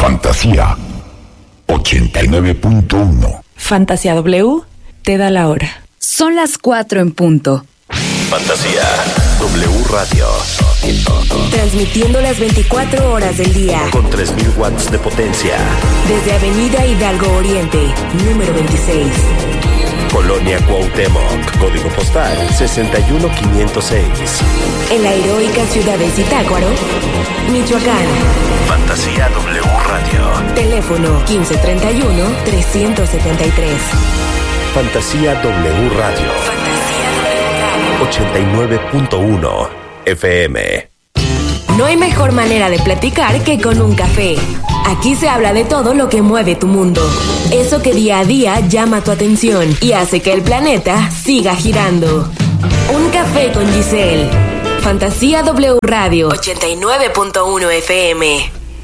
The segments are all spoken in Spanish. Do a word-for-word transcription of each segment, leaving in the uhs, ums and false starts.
Fantasía ochenta y nueve punto uno. Fantasía W te da la hora. Son las cuatro en punto. Fantasía W Radio. Transmitiendo las veinticuatro horas del día. Con tres mil watts de potencia. Desde Avenida Hidalgo Oriente, número veintiséis. Colonia Cuauhtémoc, código postal sesenta y uno quinientos seis. En la heroica ciudad de Zitácuaro, Michoacán. Fantasía W Radio. Teléfono quince treinta y uno, trescientos setenta y tres. Fantasía W Radio. Fantasía W Radio. ochenta y nueve punto uno F M. No hay mejor manera de platicar que con un café. Aquí se habla de todo lo que mueve tu mundo. Eso que día a día llama tu atención y hace que el planeta siga girando. Un café con Giselle. Fantasía W Radio ochenta y nueve punto uno F M.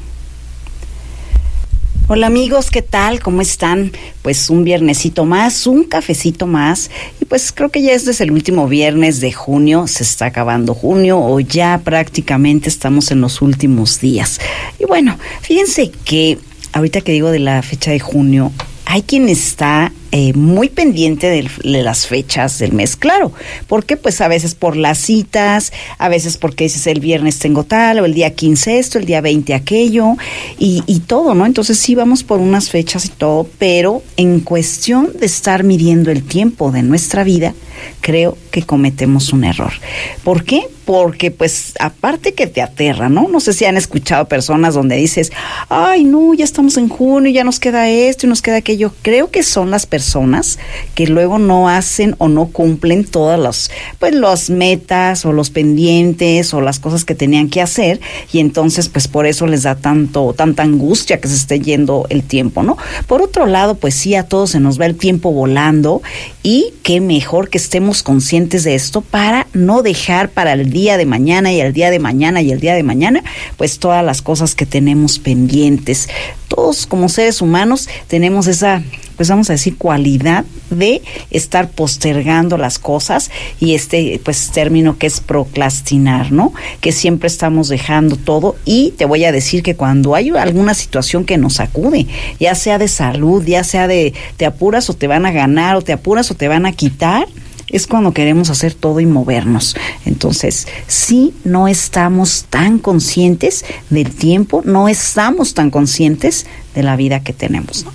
Hola amigos, ¿qué tal? ¿Cómo están? Pues un viernesito más, un cafecito más, y pues creo que ya este es el último viernes de junio, se está acabando junio o ya prácticamente estamos en los últimos días. Y bueno, fíjense que ahorita que digo de la fecha de junio, hay quien está eh, muy pendiente de, de las fechas del mes, claro, porque pues a veces por las citas, a veces porque dices el viernes tengo tal, o el día quince esto, el día veinte aquello, y, y todo, ¿no? Entonces sí vamos por unas fechas y todo, pero en cuestión de estar midiendo el tiempo de nuestra vida, creo que cometemos un error. ¿Por qué? Porque pues aparte que te aterra, ¿no? No sé si han escuchado personas donde dices, ay no, ya estamos en junio, ya nos queda esto y nos queda aquello. Creo que son las personas que luego no hacen o no cumplen todas las, pues las metas o los pendientes o las cosas que tenían que hacer, y entonces pues por eso les da tanto, tanta angustia que se esté yendo el tiempo, ¿no? Por otro lado, pues sí, a todos se nos va el tiempo volando, y qué mejor que estemos conscientes de esto para no dejar para el día de mañana y el día de mañana y el día de mañana, pues todas las cosas que tenemos pendientes. Todos como seres humanos tenemos esa, pues vamos a decir, cualidad de estar postergando las cosas, y este pues término que es procrastinar, ¿no? Que siempre estamos dejando todo, y te voy a decir que cuando hay alguna situación que nos sacude, ya sea de salud, ya sea de te apuras o te van a ganar, o te apuras o te van a quitar, es cuando queremos hacer todo y movernos. Entonces, sí, no estamos tan conscientes del tiempo, no estamos tan conscientes de la vida que tenemos, ¿no?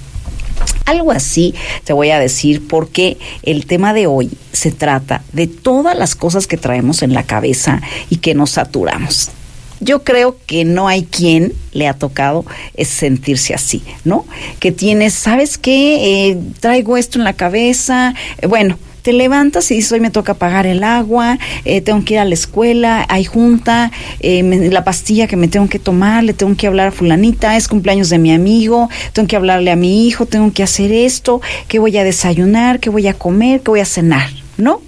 Algo así te voy a decir, porque el tema de hoy se trata de todas las cosas que traemos en la cabeza y que nos saturamos. Yo creo que no hay quien le ha tocado es sentirse así, ¿no? Que tienes, ¿sabes qué? Eh, traigo esto en la cabeza, eh, bueno, te levantas y dices, hoy me toca pagar el agua, eh, tengo que ir a la escuela, hay junta, eh, me, la pastilla que me tengo que tomar, le tengo que hablar a fulanita, es cumpleaños de mi amigo, tengo que hablarle a mi hijo, tengo que hacer esto, qué voy a desayunar, qué voy a comer, qué voy a cenar, ¿no?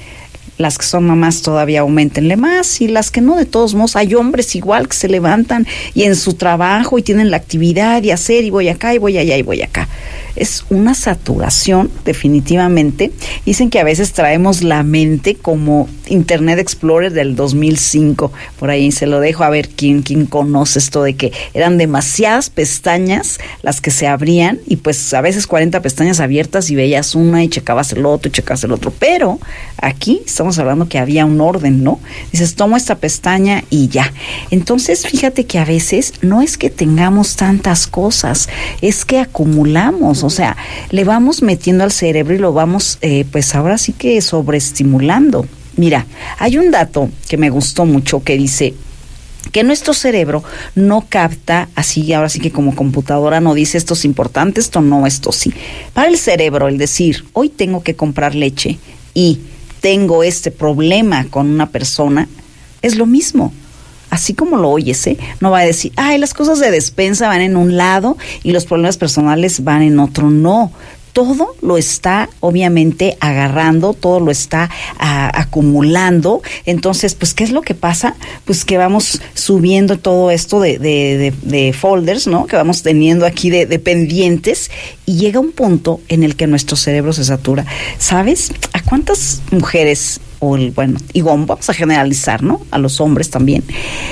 Las que son mamás todavía aumentenle más, y las que no, de todos modos, hay hombres igual que se levantan y en su trabajo y tienen la actividad y hacer, y voy acá y voy allá y voy acá. Es una saturación, definitivamente. Dicen que a veces traemos la mente como Internet Explorer del dos mil cinco, por ahí se lo dejo a ver quién, quién conoce esto de que eran demasiadas pestañas las que se abrían, y pues a veces cuarenta pestañas abiertas y veías una y checabas el otro y checabas el otro, pero aquí estamos hablando que había un orden, ¿no? Dices, tomo esta pestaña y ya. Entonces, fíjate que a veces no es que tengamos tantas cosas, es que acumulamos, o sea, le vamos metiendo al cerebro y lo vamos, eh, pues ahora sí que sobreestimulando. Mira, hay un dato que me gustó mucho que dice que nuestro cerebro no capta así, ahora sí que como computadora no dice esto es importante, esto no, esto sí. Para el cerebro, el decir, hoy tengo que comprar leche y tengo este problema con una persona, es lo mismo. Así como lo oyes, ¿eh? No va a decir, ay, las cosas de despensa van en un lado y los problemas personales van en otro. No, todo lo está obviamente agarrando, todo lo está a, acumulando. Entonces, pues, ¿qué es lo que pasa? Pues que vamos subiendo todo esto de, de, de, de folders, ¿no? Que vamos teniendo aquí de, de pendientes, y llega un punto en el que nuestro cerebro se satura. ¿Sabes? ¿A cuántas mujeres, o el, bueno, y vamos a generalizar, ¿no? A los hombres también,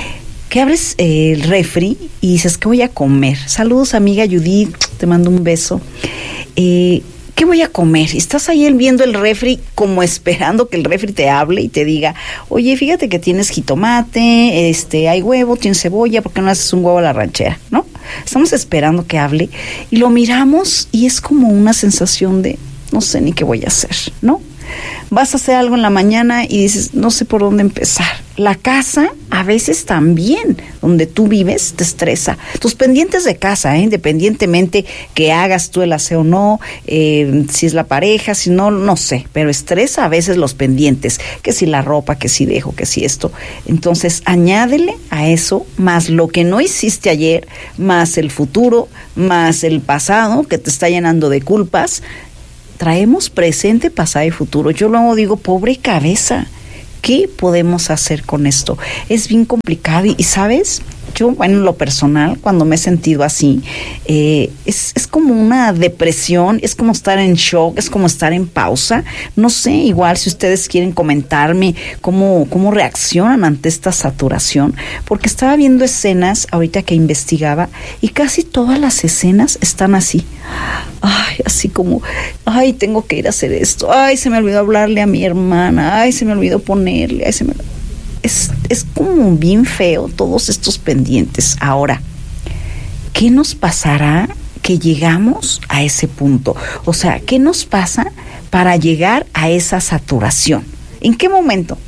que abres eh, el refri y dices, ¿qué voy a comer? Saludos, amiga Judith, te mando un beso. Eh, ¿Qué voy a comer? Y estás ahí viendo el refri como esperando que el refri te hable y te diga, oye, fíjate que tienes jitomate, este, hay huevo, tienes cebolla, ¿por qué no haces un huevo a la ranchera? ¿No? Estamos esperando que hable y lo miramos y es como una sensación de, no sé ni qué voy a hacer, ¿no? Vas a hacer algo en la mañana y dices, no sé por dónde empezar. La casa, a veces también, donde tú vives, te estresa. Tus pendientes de casa, ¿eh? Independientemente que hagas tú el aseo o no, eh, si es la pareja, si no, no sé, pero estresa a veces los pendientes, que si la ropa, que si dejo, que si esto. Entonces, añádele a eso, más lo que no hiciste ayer, más el futuro, más el pasado, que te está llenando de culpas. Traemos presente, pasado y futuro. Yo luego digo, pobre cabeza, ¿qué podemos hacer con esto? Es bien complicado y, y ¿sabes? Yo, bueno, en lo personal, cuando me he sentido así, eh, es, es como una depresión, es como estar en shock, es como estar en pausa. No sé, igual si ustedes quieren comentarme cómo, cómo reaccionan ante esta saturación, porque estaba viendo escenas ahorita que investigaba y casi todas las escenas están así. Ay, así como, ay, tengo que ir a hacer esto, ay, se me olvidó hablarle a mi hermana, ay, se me olvidó ponerle, ay, se me... Es, es como bien feo todos estos pendientes. Ahora, ¿qué nos pasará que llegamos a ese punto? O sea, ¿qué nos pasa para llegar a esa saturación? ¿En qué momento?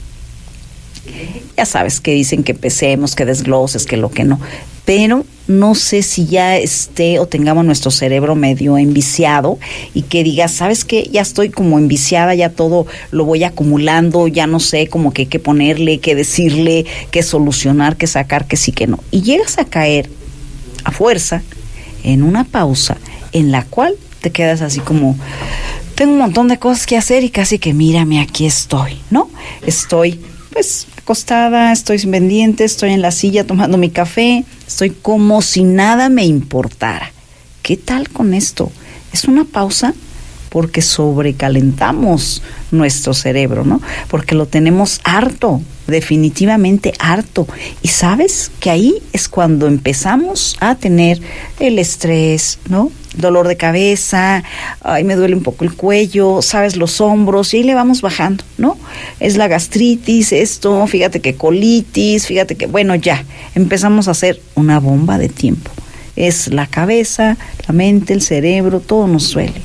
Ya sabes que dicen que empecemos, que desgloses, que lo que no, pero no sé si ya esté o tengamos nuestro cerebro medio enviciado y que digas, ¿sabes qué? Ya estoy como enviciada, ya todo lo voy acumulando, ya no sé como que qué ponerle, qué decirle, qué solucionar, qué sacar, qué sí, que no. Y llegas a caer a fuerza en una pausa en la cual te quedas así como, tengo un montón de cosas que hacer y casi que mírame, aquí estoy, ¿no? Estoy pues acostada, estoy sin pendientes, estoy en la silla tomando mi café, estoy como si nada me importara. ¿Qué tal con esto? Es una pausa porque sobrecalentamos nuestro cerebro, ¿no? Porque lo tenemos harto, definitivamente harto. Y sabes que ahí es cuando empezamos a tener el estrés, ¿no? Dolor de cabeza, ay, me duele un poco el cuello, sabes, los hombros, y ahí le vamos bajando, ¿no? Es la gastritis, esto, fíjate que colitis, fíjate que, bueno, ya, empezamos a hacer una bomba de tiempo. Es la cabeza, la mente, el cerebro, todo nos duele.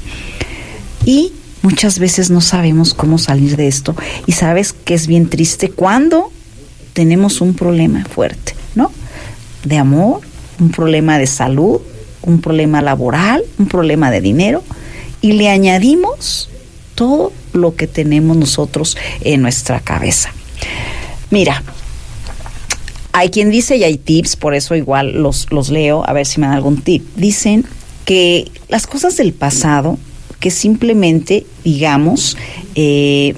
Y muchas veces no sabemos cómo salir de esto. Y sabes que es bien triste cuando tenemos un problema fuerte, ¿no? De amor, un problema de salud, un problema laboral, un problema de dinero, y le añadimos todo lo que tenemos nosotros en nuestra cabeza. Mira, hay quien dice, y hay tips, por eso igual los, los leo, a ver si me dan algún tip. Dicen que las cosas del pasado, que simplemente digamos, eh,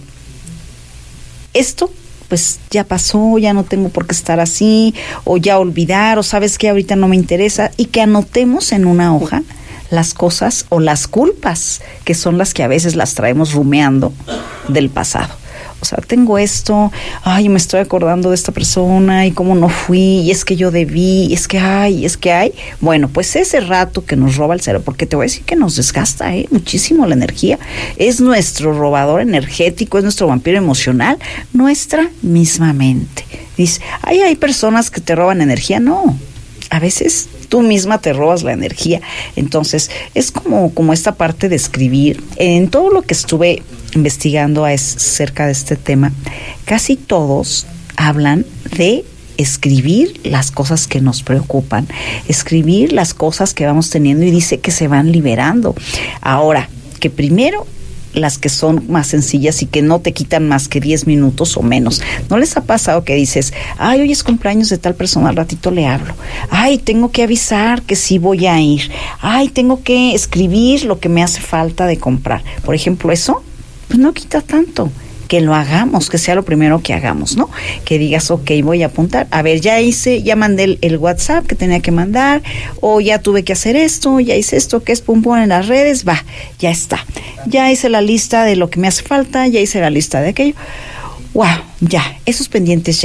esto pues ya pasó, ya no tengo por qué estar así, o ya olvidar, o sabes que ahorita no me interesa, y que anotemos en una hoja las cosas o las culpas, que son las que a veces las traemos rumeando del pasado. O sea, tengo esto, ay, me estoy acordando de esta persona y cómo no fui, y es que yo debí, y es que hay, y es que hay. Bueno, pues ese rato que nos roba el cerebro, porque te voy a decir que nos desgasta ¿eh? muchísimo la energía, es nuestro robador energético, es nuestro vampiro emocional, nuestra misma mente. Dice, ay, hay personas que te roban energía, no, a veces tú misma te robas la energía. Entonces, es como, como esta parte de escribir. En todo lo que estuve investigando acerca de este tema, casi todos hablan de escribir las cosas que nos preocupan, escribir las cosas que vamos teniendo, y dice que se van liberando. Ahora, que primero las que son más sencillas y que no te quitan más que diez minutos o menos. ¿No les ha pasado que dices, ay, hoy es cumpleaños de tal persona, al ratito le hablo? Ay, tengo que avisar que sí voy a ir. Ay, tengo que escribir lo que me hace falta de comprar. Por ejemplo, eso, pues no quita tanto. Que lo hagamos, que sea lo primero que hagamos, ¿no? Que digas, ok, voy a apuntar, a ver, ya hice, ya mandé el, el WhatsApp que tenía que mandar, o ya tuve que hacer esto, ya hice esto, que es pum pum en las redes, va, ya está. Ya hice la lista de lo que me hace falta, ya hice la lista de aquello. Wow, ya, esos pendientes ya.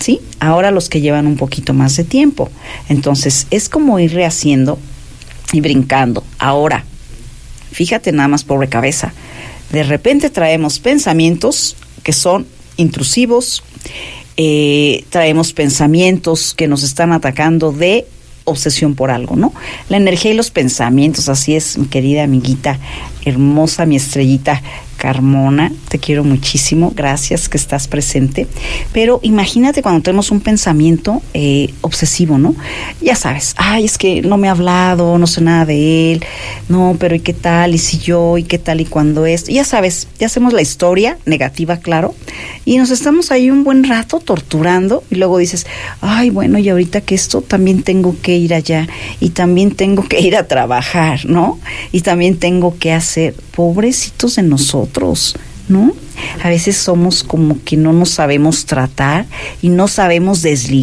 ¿sí? Ahora los que llevan un poquito más de tiempo. Entonces, es como ir rehaciendo y brincando. Ahora, fíjate nada más, pobre cabeza. De repente traemos pensamientos que son intrusivos, eh, traemos pensamientos que nos están atacando de obsesión por algo, ¿no? La energía y los pensamientos, así es, mi querida amiguita, hermosa, mi estrellita Carmona, te quiero muchísimo, gracias que estás presente, pero imagínate cuando tenemos un pensamiento eh, obsesivo, ¿no? Ya sabes, ay, es que no me ha hablado, no sé nada de él, no, pero ¿y qué tal? ¿Y si yo? ¿Y qué tal? ¿Y cuándo es? Ya sabes, ya hacemos la historia negativa, claro, y nos estamos ahí un buen rato torturando, y luego dices, ay, bueno, y ahorita que esto, también tengo que ir allá, y también tengo que ir a trabajar, ¿no? Y también tengo que hacer, pobrecitos de nosotros, ¿no? A veces somos como que no nos sabemos tratar y no sabemos desligar